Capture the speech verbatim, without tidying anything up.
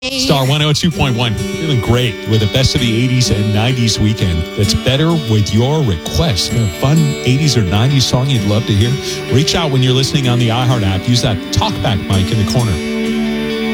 Star one oh two point one, feeling great with the best of the eighties and nineties weekend. That's better with your request. A fun eighties or nineties song you'd love to hear? Reach out when you're listening on the iHeart app. Use that talkback mic in the corner.